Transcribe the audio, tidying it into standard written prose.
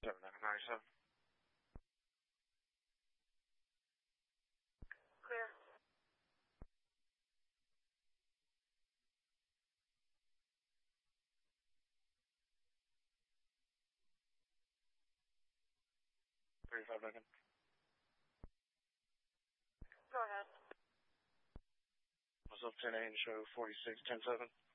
7997. Clear. Lincoln. Go ahead. What's up, 10 show 46, 10-7.